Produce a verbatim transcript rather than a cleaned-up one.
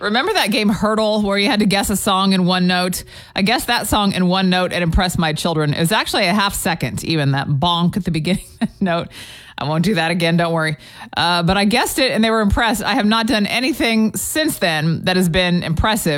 Remember that game Hurdle where you had to guess a song in one note? I guessed that song in one note and impressed my children. It was actually a half second, even that bonk at the beginning note. I won't do that again, don't worry. Uh, but I guessed it and they were impressed. I have not done anything since then that has been impressive.